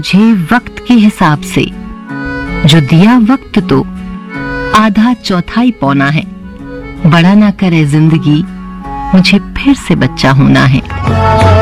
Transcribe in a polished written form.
मुझे वक्त के हिसाब से, जो दिया वक्त तो आधा चौथाई पौना है। बड़ा ना करे जिंदगी, मुझे फिर से बच्चा होना है।